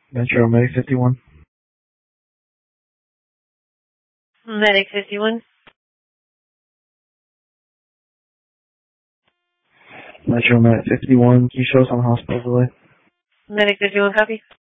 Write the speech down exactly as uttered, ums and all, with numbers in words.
Metro Medic fifty-one. Medic fifty-one. Metro Medic fifty-one. Can you show us on hospital delay? Medic fifty-one, copy.